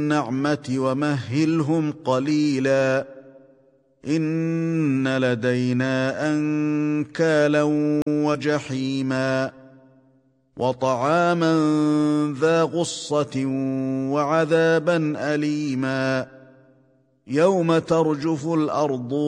النعمه ومهلهم قليلا ان لدينا انكالا وجحيما وطعاما ذا غصه وعذابا اليما يوم ترجف الارض